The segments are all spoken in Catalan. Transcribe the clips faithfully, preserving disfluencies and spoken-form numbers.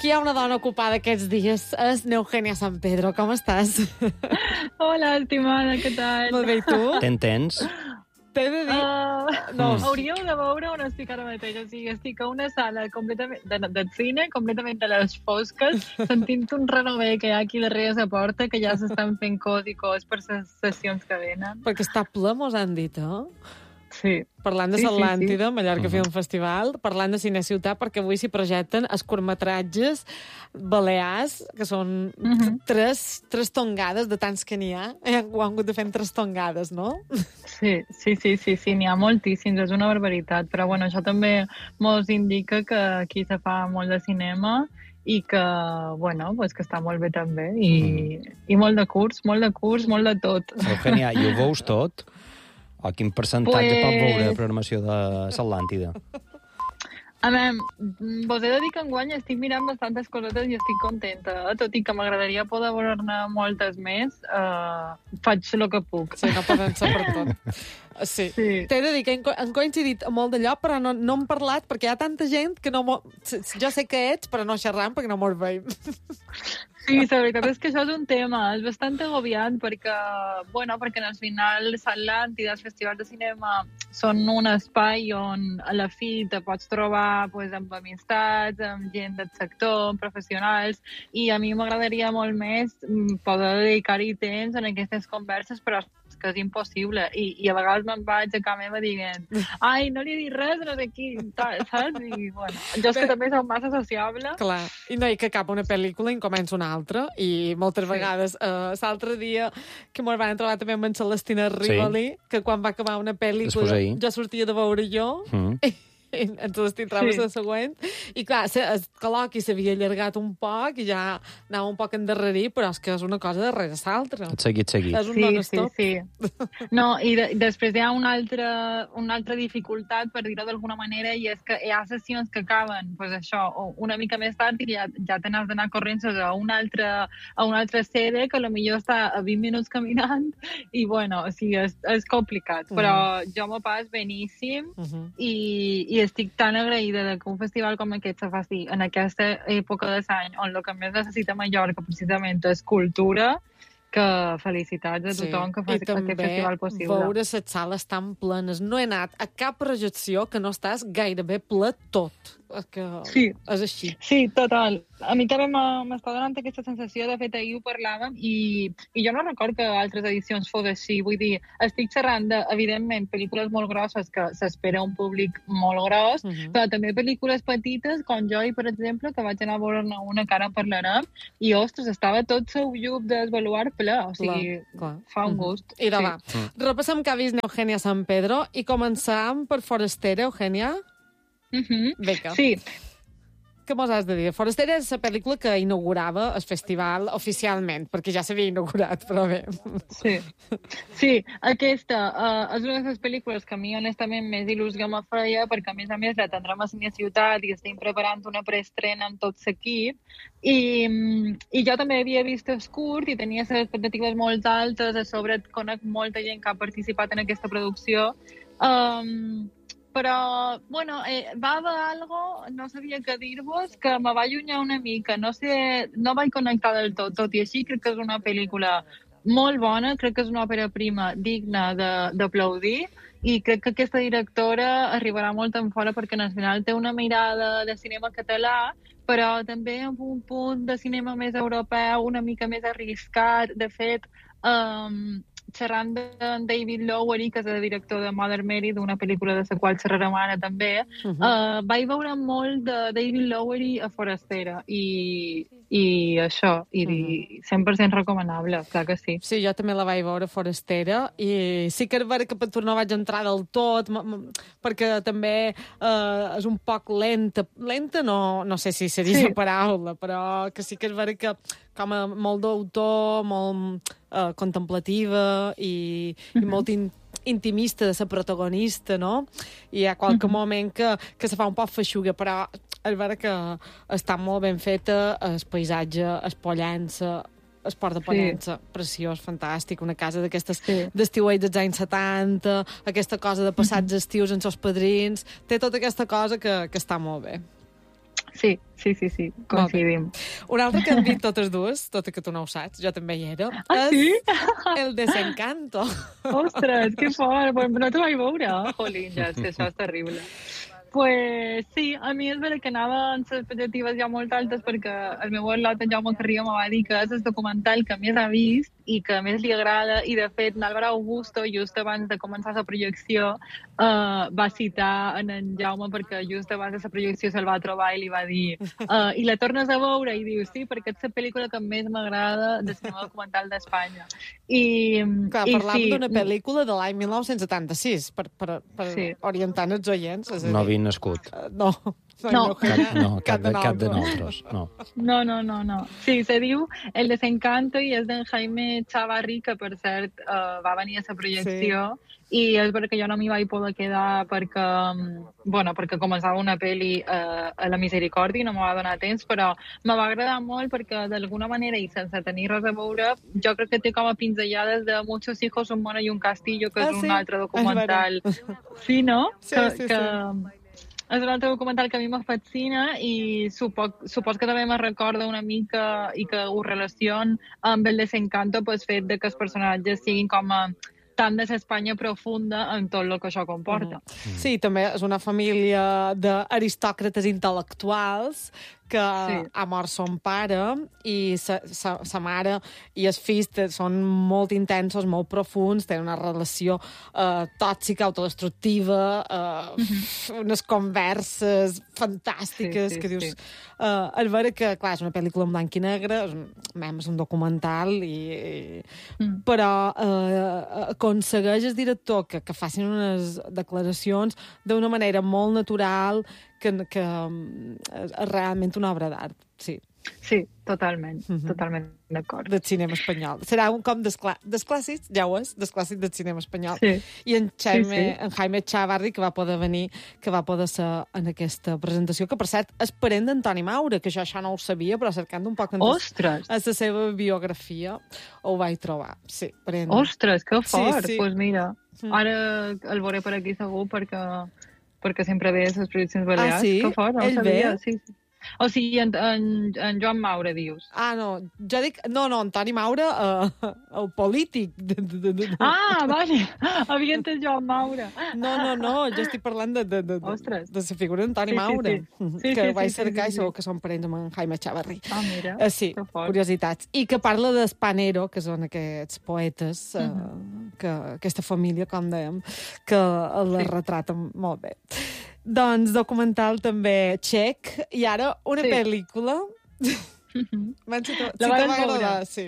aquí hi ha una dona ocupada aquests dies, és n'Eugènia San Pedro. Com estàs? Hola, estimada, què tal? Molt bé, i tu? T'entens? T'he de dir... Uh, no. Mm. Hauríeu de veure on estic ara mateix. O sigui, estic a una sala completament de, de cine, completament a les fosques, sentint un renové que hi ha aquí darrere la porta, que ja s'estan fent cos i cos per les sessions que venen. Perquè està ple, mos han dit, eh? Sí. Parlant de Sí, sí, l'Atlàntida, sí. Mallorca Mhm. Film Festival, parlant de Cine Ciutat, perquè avui s'hi projecten els curtmetratges balears, que són Mhm. tres, tres tongades de tants que n'hi ha. Eh, ho han hagut de fer en tres tongades, no? Sí, sí, sí, sí, sí, n'hi ha moltíssims, és una barbaritat, però bueno, això també mos indica que aquí se fa molt de cinema i que, bueno, pues que està molt bé també, i, mm. i molt de curs, molt de curs, molt de tot. Eugènia, i ho veus tot? O quin percentatge Pues... pot veure la programació de l'Atlàntida? A veure, vos he de dir que enguany estic mirant bastantes cosetes i estic contenta, tot i que m'agradaria poder veure-ne moltes més, uh, faig el que puc. Sí, no poden ser per tot. Sí. sí. T'he de dir que hem, hem coincidit a molt d'allò, però no, no hem parlat perquè hi ha tanta gent que no... Mo... Jo sé que ets, però no xerram perquè no mos veiem. Sí, la veritat és que això és un tema, és bastant agobiant perquè, bueno, perquè al final l'Atlàntida, els festivals de cinema són un espai on a la fi te pots trobar pues, amb amistats, amb gent del sector, amb professionals, i a mi m'agradaria molt més poder dedicar-hi temps en aquestes converses, però que és impossible. I, i a vegades me'n vaig a casa meva dient ai, no li he dit res, no sé qui, saps? I, bueno, jo és que també soc massa sociable. Clar, i no, i que acaba una pel·lícula i en comença una altra, i moltes sí. vegades, uh, l'altre dia que m'ho van trobar també amb en Celestina Rivoli, sí. que quan va acabar una pel·lícula jo sortia de veure jo, mm. i ens les tindràvem sí. la següent. I clar, el col·loqui s'havia allargat un poc i ja anava un poc endarrerir, però és que és una cosa darrere l'altra. Et seguit, seguit. És un sí, non-stop. Sí, sí. No, i de, després hi ha una altra, una altra dificultat, per dir-ho d'alguna manera, i és que hi ha sessions que acaben, pues això, una mica més tard i ja, ja te n'has d'anar corrents a una altra, a una altra sede que potser està a vint minuts caminant i, bueno, sí, és, és complicat, uh-huh. però jo m'ho pas beníssim uh-huh. i, i estic tan agraïda de que un festival com aquest se faci en aquesta època de l'any on el que més necessita Mallorca precisament és cultura, que felicitats a tothom sí. que faci aquest festival possible. I també veure les sales tan plenes. No he anat a cap projecció que no estàs gairebé ple tot. Que sí. És així. Sí, total. A mi també m'està donant aquesta sensació, de fet ahir ho parlàvem, i, i jo no record que altres edicions fos així. Vull dir, estic xerrant de, evidentment, pel·lícules molt grosses que s'espera un públic molt gros, uh-huh. però també pel·lícules petites, com jo, per exemple, que vaig anar a veure una que ara parlarem, i, ostres, estava tot seu llup d'esvaluar ple. O sigui, clar, clar. Fa un gust. Uh-huh. I de sí. va. Uh-huh. Repassem que ha vist Eugènia San Pedro i començam per Forastera, Eugènia. Uh-huh. Beca. Sí. Què mos has de dir? Forastera és la pel·lícula que inaugurava el festival oficialment, perquè ja s'havia inaugurat, però bé. Sí, sí, aquesta uh, és una de les pel·lícules que a mi honestament més il·lusió me feia, perquè a més a més la tindrem a Cine Ciutat i estem preparant una preestrena amb tot l'equip, i, i jo també havia vist el curt i tenia les expectatives molt altes, a sobre conec molta gent que ha participat en aquesta producció, um, però, bueno, eh, va haver algo, no sabia què dir-vos, que me va allunyar una mica, no sé, no vaig connectar del tot, tot i així crec que és una pel·lícula molt bona, crec que és una òpera prima digna d'aplaudir, i crec que aquesta directora arribarà molt en fora perquè al final té una mirada de cinema català, però també amb un punt de cinema més europeu, una mica més arriscat. De fet, um, xerrant d'en David Lowery, que és el director de Mother Mary, d'una pel·lícula de la qual xerrarem ara també, uh-huh. uh, vaig veure molt de David Lowery a Forastera, i, i això, i uh-huh. cent per cent recomanable, clar que sí. Sí, jo també la vaig veure a Forastera, i sí que és vera que per tu no vaig entrar del tot, perquè també uh, és un poc lenta. Lenta no, no sé si seria sí. la paraula, però que sí que és vera que com a molt d'autor, molt uh, contemplativa i, uh-huh. i molt in, intimista de ser protagonista, no? I hi ha qualque uh-huh. moment que, que se fa un poc feixuga, però és vera que està molt ben feta, el paisatge, el Pollença, el port de Pollença, sí. preciós, fantàstic, una casa d'aquestes sí. d'estiueig dels anys setanta, aquesta cosa de passats uh-huh. estius amb els padrins, té tota aquesta cosa que, que està molt bé. Sí, Sí, sí, sí, sí, coincidim. Un altre que hem vist totes dues, tot i que tu no ho saps, jo també hi era, ah, és sí? el Desencanto. Ostres, que fort! Pues no te vaig veure. Jolín, ja, és que això és terrible. Pues sí, a mi és vera que anava amb les expectatives ja molt altes perquè el meu al·lot, en Jaume Carrió, me va dir que és el documental que més ha vist i que més li agrada, i de fet l'Àlvaro Augusto, just abans de començar la projecció, uh, va citar en en Jaume perquè just abans de la projecció se'l va trobar i li va dir uh, i la tornes a veure? I diu, sí, perquè és la pel·lícula que més m'agrada de cinema documental d'Espanya. I, Clar, i parlàvem sí, d'una pel·lícula de l'any mil nou-cents setanta-sis, per, per, per Sí. orientar els oients. És a dir, No havia nascut. eh, No, No. Cap, no, cap, de, cap de nosaltres. nosaltres. No. No, no, no, no. Sí, se diu El Desencanto i és d'en Jaime Chavarri, que per cert uh, va venir a la projecció, sí. I és perquè jo no m'hi vaig poder quedar perquè, bueno, perquè començava una pel·li uh, a la Misericòrdia i no me va donar temps, però me va agradar molt perquè d'alguna manera, i sense tenir res a veure, jo crec que té com a pinzellades de Muchos hijos, un mono i un castillo, que Ah, és sí? un altre documental. Sí, no? Sí, que, sí, sí. que, és un altre documental que a mi me fascina i supos, supos que també me recorda una mica i que ho relaciona amb el Desencanto, pues, fet de que els personatges siguin com a tant de l'Espanya profunda en tot el que això comporta. Mm. Sí, també és una família d'aristòcrates intel·lectuals que Sí. ha mort son pare i sa, sa, sa mare i els fills te- són molt intensos, molt profuns, tenen una relació eh, tòxica, autodestructiva, eh, mm-hmm. unes converses fantàstiques Sí, sí, que dius... sí. Eh, el veure que, clar, és una pel·lícula en blanc i negre, és un, mem, és un documental, i, i, Mm. però eh, aconsegueix el director que, que facin unes declaracions d'una manera molt natural, que, que mm, és realment una obra d'art, sí, Sí, totalment, Mhm. totalment d'acord. del cinema espanyol. Serà un com dels, clà- dels clàssics, ja ho és, dels clàssics del cinema espanyol. Sí. I en Jaime, Sí, sí. en Jaime Chavarri, que va poder venir, que va poder ser en aquesta presentació, que per cert és parent d'Antoni Maura, que jo això no ho sabia, però cercant un poc en Ostres! a la seva biografia ho vaig trobar. Sí, parent. Ostres, que Sí, fort! sí. Pues mira, Mm. ara el veuré per aquí segur perquè, perquè sempre ve a les projeccions balears. Ah, sí? Que fort, no ho Ell sabia. ve? Sí, sí. O sigui, en, en, en Joan Maura, dius. Ah, no, jo dic... No, no, Antoni Maura, eh, el polític. De, de, de, de. Ah, vale. Havia entès Joan Maura. No, no, no, jo estic parlant de, de, de, de, Ostres. de la figura d'Antoni Sí, sí, Maura, sí. Sí, que sí, vaig sí, sí, cercar sí, i segur sí. que són parents amb en Jaime Chavarri. Ah, mira. Uh, sí, que fort. curiositats. I que parla d'Espanero, que són aquests poetes, uh, Mhm. que aquesta família, com dèiem, que la Sí. retraten molt bé. Doncs documental també txec, i ara una Sí. pel·lícula... Mhm. Ben, si te, La si te varen va agradar, veure. sí.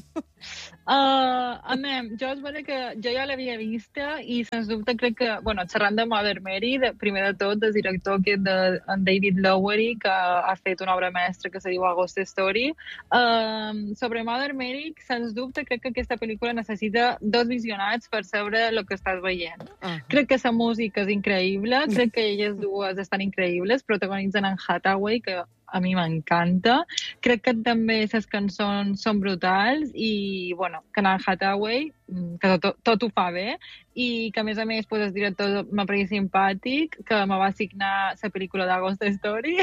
Uh, a mi, jo és vera que jo ja l'havia vista i sens dubte crec que, bueno, xerrant de Mother Mary, de, primer de tot, del director aquest de en David Lowery, que ha fet una obra mestra que se diu A Ghost Story. Uh, sobre Mother Mary, sens dubte crec que aquesta pel·lícula necessita dos visionats per saber el que estàs veient. Ah. Crec que la música és increïble, crec que elles dues estan increïbles, protagonitzen en Hathaway, que a mi m'encanta. Crec que també les cançons són brutals i, bueno, que en Hathaway, que tot, tot ho fa bé, i que, a més a més, pues, el director m'apareix simpàtic, que me va assignar la pel·lícula d'Agost Story.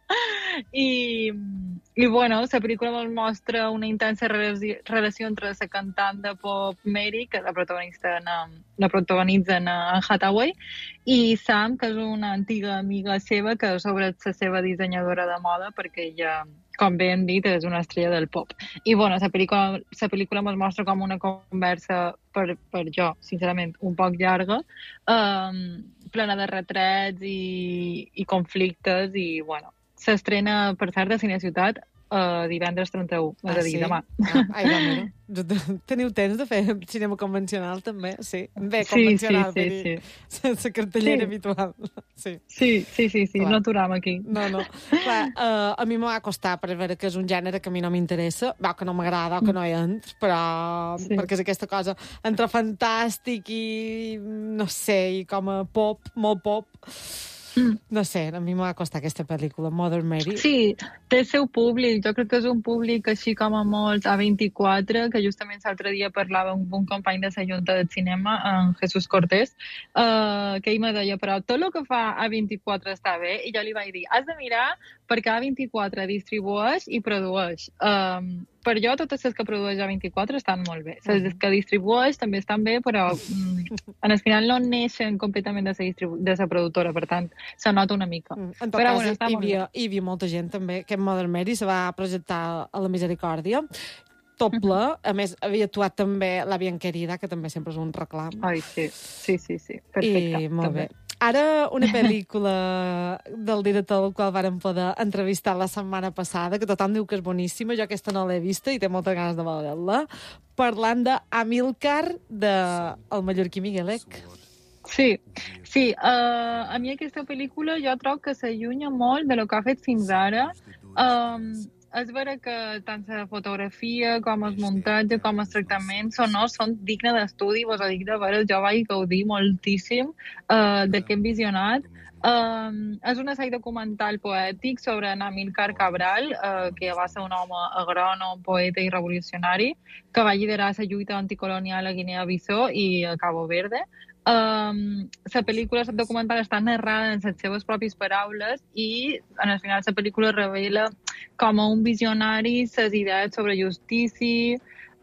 I, i, bueno, la pel·lícula ens mostra una intensa relació, relació entre la cantant de pop Mary, que la protagonista en, la protagonitza en, en Hathaway, i Sam, que és una antiga amiga seva, que sobre la seva dissenyadora de moda, perquè ella, com bé hem dit, és una estrella del pop. I, bueno, la pel·lícula, la pel·lícula ens mostra com una conversa, per, per jo, sincerament, un poc llarga, um, plena de retrets i, i conflictes, i, bueno, s'estrena, per cert, a Cineciutat uh, divendres trenta-u, és Ah, a dir, sí? demà. Ah, ai, va, mira. Teniu temps de fer cinema convencional, també? Sí. Bé, Sí, convencional, sí, vull sí, dir, sense cartellera Sí. habitual. Sí. Sí, sí, sí, sí, Clar. no aturam aquí. No, no. Clar, uh, a mi m'ho va costar per veure que és un gènere que a mi no m'interessa, va, que no m'agrada o que no hi entro, però Sí. perquè és aquesta cosa entre fantàstic i, no sé, i com a pop, molt pop. Mm. No sé, a mi m'ha costat aquesta pel·lícula, Mother Mary. Sí, té el seu públic. Jo crec que és un públic així com a molt A vint-i-quatre, que justament l'altre dia parlava amb un company de la Junta del Cinema, en Jesús Cortés, uh, que ell me deia, però tot el que fa A vint-i-quatre està bé, i jo li vaig dir, has de mirar perquè A vint-i-quatre distribueix i produeix. Um, per jo, totes les que produeix A vint-i-quatre estan molt bé. Les uh-huh. que distribueix també estan bé, però mm, en el final no neixen completament de la, distribu- de la productora, per tant, se nota una mica. Mm. En tot però, cas, bueno, hi, havia, hi havia molta gent també, que en Modern Mary se va projectar a la Misericòrdia, doble, a més, havia actuat també la Bianquerida, que també sempre és un reclam. Ai, sí, sí, sí, sí. Perfecte. I molt també. bé. Ara, una pel·lícula del director del qual vàrem poder entrevistar la setmana passada, que tothom diu que és boníssima, jo aquesta no l'he vista i té moltes ganes de veure-la, parlant d'Amílcar, de el mallorquí Miguelec. Sí, sí. Uh, a mi aquesta pel·lícula jo trobo que s'allunya molt de lo que ha fet fins ara. Um, és vera que tant la fotografia com el muntatge com els tractaments sonors són dignes d'estudi, vos ho dic de veres, jo vaig gaudir moltíssim uh, del que hem visionat. Um, és un assaig documental poètic sobre en Amílcar Cabral, uh, que va ser un home agrònom, poeta i revolucionari, que va liderar la lluita anticolonial a Guinea-Bissau i a Cabo Verde. Um, la pel·lícula la documental està narrada en les seves pròpies paraules i en el final la pel·lícula revela com a un visionari les idees sobre justícia,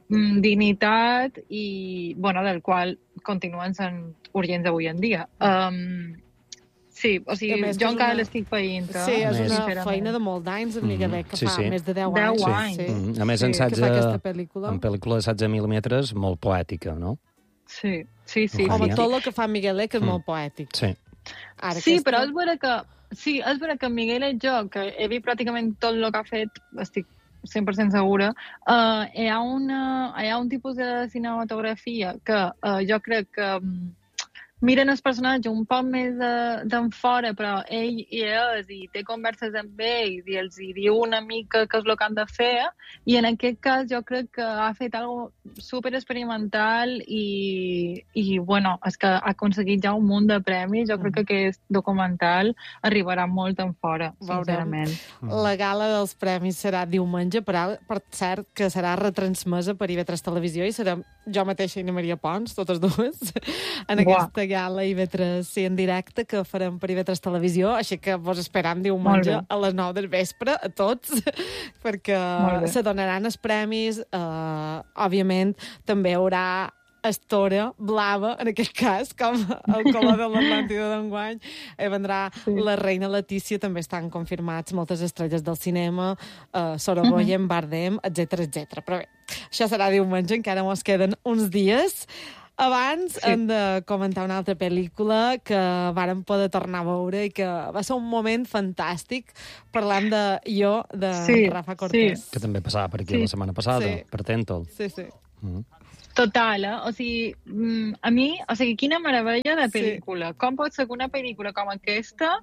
dignitat i, bueno, del qual continuen sent urgents avui en dia. Um, sí, o sigui, més, jo encara una... l'estic feint. Sí, és més. una feina de molt d'anys, en Miguelec, que sí, fa sí. més de deu, deu anys. anys. Sí. Mm. A més, en Sí, setze, que fa aquesta pel·lícula. en pel·lícula de setze mil·límetres, molt poètica, no? Sí, sí, sí. Home, Home, sí, tot el que fa Miguelec és Mm. molt poètic. Sí. Ara, sí, aquesta... però és vera que... Sí, és vera que Miguel i jo, que he vist pràcticament tot el que ha fet, estic cent per cent segura, uh, hi, ha una, hi ha un tipus de cinematografia que uh, jo crec que um, miren el personatge un poc més d'en fora, però ell hi és i té converses amb ells i els hi diu una mica què és el que han de fer, i en aquest cas jo crec que ha fet algo super experimental i, i bueno, és que ha aconseguit ja un munt de premis. Jo crec que aquest documental arribarà molt en fora, sincerament. La gala dels premis serà diumenge, però per cert que serà retransmesa per I V tres Televisió i serà jo mateixa i na Maria Pons, totes dues, en Buah. aquesta gala I V tres sí, en directe que farem per I V tres Televisió, així que vos esperam diumenge a les nou del vespre a tots, perquè se donaran els premis. Uh, òbviament, també hi haurà estora blava, en aquest cas, com el color de l'Atlàntida d'enguany. Eh, vendrà sí. la reina Letícia, també estan confirmats moltes estrelles del cinema, uh, Sorogoyen, uh-huh. Bardem, etcètera, etcètera. Però bé, això serà diumenge, encara mos queden uns dies. Abans sí. hem de comentar una altra pel·lícula que vàrem poder tornar a veure i que va ser un moment fantàstic, parlant de Jo, de sí. Rafa Cortés. Sí. Que també passava per aquí sí. la setmana passada, sí. per Tèntol. Sí, sí. Mm. Total, eh? O sigui, a mi, o sigui, quina meravella de pel·lícula. Sí. Com pot ser que una pel·lícula com aquesta,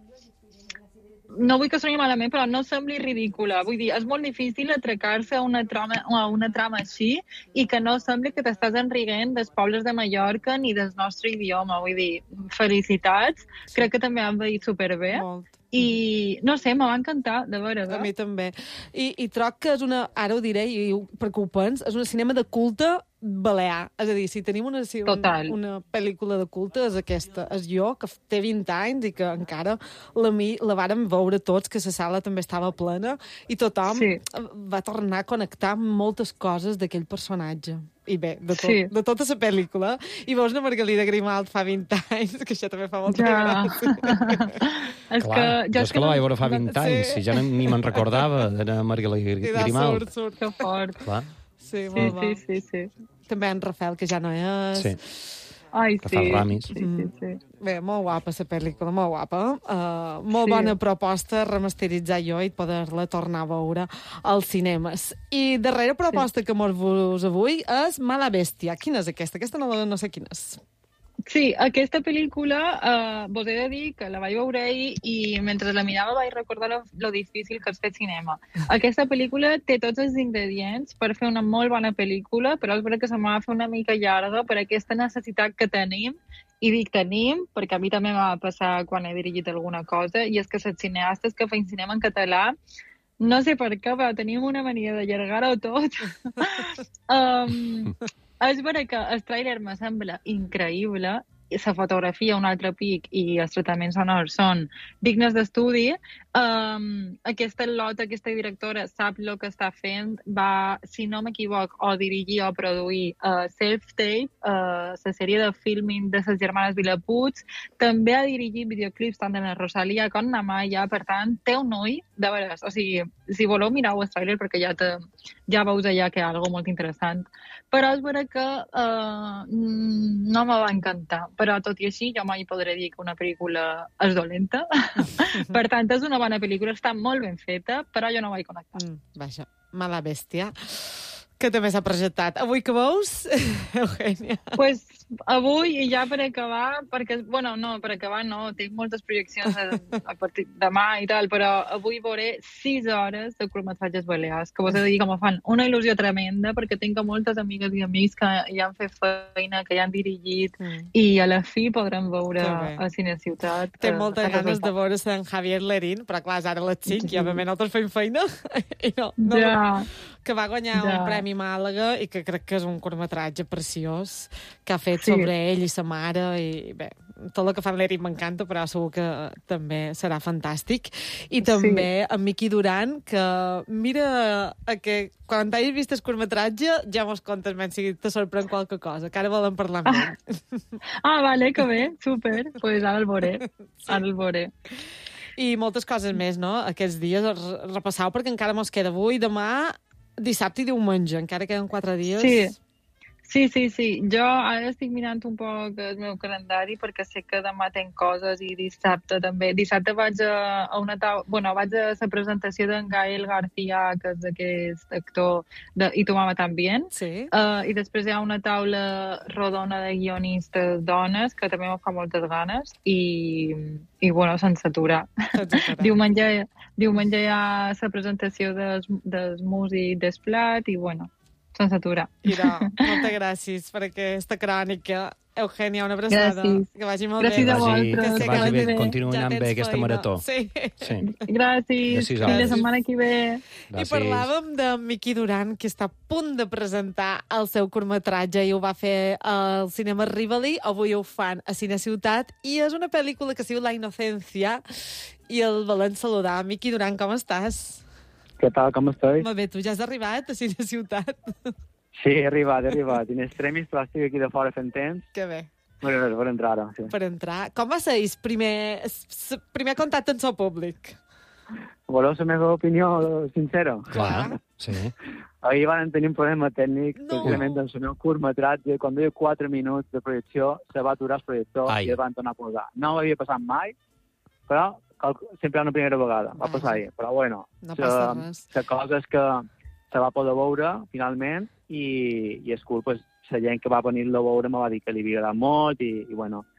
no vull que soni malament, però no sembli ridícula. Vull dir, és molt difícil atracar-se a una trama, a una trama així i que no sembli que t'estàs enriguent dels pobles de Mallorca ni del nostre idioma. Vull dir, felicitats. Sí. Crec que també han veït superbé. Molt. I, no sé, me va encantar, de veres. A mi també. I, i troc que és una, ara ho diré, i perquè ho pens, és una cinema de culte balear. És a dir, si tenim una, si una, una pel·lícula de culte és aquesta. És Jo, que té vint anys i que encara la, mi, la vàrem veure tots, que la sala també estava plena, i tothom sí. va tornar a connectar amb moltes coses d'aquell personatge. I bé, de, tot, sí. de tota la pel·lícula. I veus una Margalida Grimalt fa vint anys, que això també fa molta ja. gràcia. és Clar, que, jo és que la vaig veure fa vint anys, sí. i ja ni me'n recordava de Margalida Grimalt. Surt, surt, que fort. Clar. Sí, sí, sí, sí, sí. També en Rafael, que ja no és. Sí. Ai, Rafael sí. Ramis. Sí, sí, sí. Bé, molt guapa la pel·lícula, molt guapa. Uh, molt sí. bona proposta remasteritzar Jo i poder-la tornar a veure als cinemes. I darrera proposta sí. que mos vos avui és Mala Bèstia. Quina és aquesta? Aquesta no, no sé quina és. Sí, aquesta pel·lícula, uh, vos he de dir que la vaig veure ahir i mentre la mirava vaig recordar lo, lo difícil que és fer cinema. Aquesta pel·lícula té tots els ingredients per fer una molt bona pel·lícula, però és veritat que se m'ha de fer una mica llarga per aquesta necessitat que tenim, i dic tenim, perquè a mi també m'ha passar quan he dirigit alguna cosa, i és que els cineastes que feien cinema en català, no sé per què, però tenim una mania d'allargar-ho tot. um, És vera que el tràiler me sembla increïble la fotografia un altre pic i els tractaments sonors són dignes d'estudi. Um, aquesta Lota, aquesta directora, sap el que està fent. Va, si no m'equivoc, o dirigir o produir uh, Self-Tape, uh, la sèrie de filming de les germanes Vilapuig. També ha dirigit videoclips tant de la Rosalia com la Maya. Per tant, té un ull, de veres. O sigui, si voleu, mireu el trailer perquè ja, te, ja veus allà que hi ha alguna molt interessant. Però és vera que uh, no me va encantar. Però, tot i així, jo mai podré dir que una pel·lícula és dolenta. Per tant, és una bona pel·lícula, està molt ben feta, però jo no vaig connectar. Mm, vaja, mala bèstia. Què també s'ha presentat? Avui que veus, Eugènia? Pues avui, i ja per acabar, perquè, bueno, no, per acabar no, tinc moltes projeccions a, a partir de demà i tal, però avui veuré sis hores de curtmetratges balears, que vos he de dir que me fan una il·lusió tremenda, perquè tinc moltes amigues i amics que ja han fet feina, que ja han dirigit, mm. i a la fi podrem veure a Cine Ciutat. Té moltes ganes de veure en Javier Lerín, però clar, és ara les cinc, i òbviament nosaltres fem feina, i no, no, ja. que va guanyar ja. un premi Màlaga i que crec que és un curtmetratge preciós que ha fet sí. sobre ell i sa mare i bé, tot el que fa l'Eric m'encanta, però segur que també serà fantàstic. I també sí. en Miqui Duran, que mira que quan t'hagis vist el curtmetratge ja mos contes menys si te sorprèn qualque cosa, que ara volen parlar amb ell. Ah, ah vale, que bé, super, doncs pues ara el veuré, sí. ara el veuré. I moltes coses més, no?, aquests dies repassau, perquè encara mos queda avui, demà, dissabte i diumenge, encara queden quatre dies. Sí, sí, sí, sí. Jo ara estic mirant un poc el meu calendari perquè sé que demà tenc coses i dissabte també. Dissabte vaig a, a una taula... Bueno, vaig a la presentació d'en Gael García, que és aquest actor de I tu mama también. Sí. Uh, I després hi ha una taula rodona de guionistes dones, que també em fa moltes ganes, i, i bueno, sense aturar. diumenge, diumenge hi ha la presentació dels, dels músics d'Esplat, i bueno, sense aturar. Mira, moltes gràcies per aquesta crònica. Eugènia, una abraçada. Gràcies. Que vagi molt gràcies bé. A vosaltres. Que, que vagi bé, continuï anant bé aquesta marató. Sí. sí. Gràcies. Fins la setmana que ve. Gràcies. I parlàvem de Miqui Duran, que està a punt de presentar el seu curtmetratge i ho va fer al Cinema Rivoli. Avui ho fan a Cine Ciutat i és una pel·lícula que es diu La Inocencia i el volem saludar. Miqui Duran, com estàs? Què tal, com estàs? Molt bé, tu ja has arribat a Cine Ciutat? Sí, he arribat, he arribat. In extremis, però estic aquí de fora fent temps. Que bé. Per, per entrar, ara, sí. Per entrar. Com va ser el primer, el primer contacte amb el públic? Voleu la meva opinió sincera? Clar, sí. Ahir van tenir un problema tècnic, no. precisament en el meu curtmetratge, quan deia quatre minuts de projecció, se va aturar el projector Ai. i el van tornar a posar. No ho havia passat mai, però sempre una primera vegada. Va passar ahir, però bueno. No passa res. La cosa és que se va poder veure, finalment, i, i és cool, pues, la gent que va venir-lo a veure me va dir que li havia agradat molt i, i bueno,